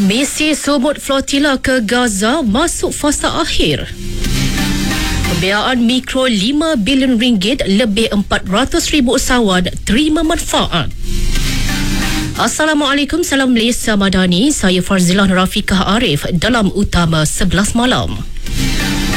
Misi sumut flotila ke Gaza masuk fasa akhir. Pembiayaan mikro 5 bilion ringgit, lebih 400,000 usahawan terima manfaat. Assalamualaikum, salam Malaysia Madani. Saya Farzilah Rafiqah Arif dalam Utama 11 Malam.